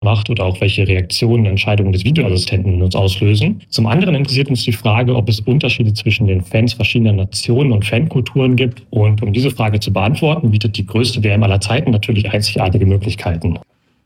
macht oder auch welche Reaktionen Entscheidungen des Videoassistenten in uns auslösen. Zum anderen interessiert uns die Frage, ob es Unterschiede zwischen den Fans verschiedener Nationen und Fankulturen gibt. Und um diese Frage zu beantworten, bietet die größte WM aller Zeiten natürlich einzigartige Möglichkeiten.